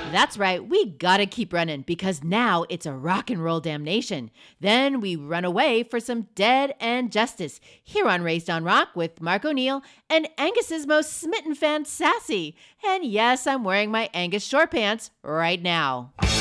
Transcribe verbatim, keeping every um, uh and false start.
That's right, we gotta keep running because now it's a rock and roll damnation. Then we run away for some Dead and Justice here on Raised on Rock with Mark O'Neill and Angus's most smitten fan, Sassy. And yes, I'm wearing my Angus short pants right now.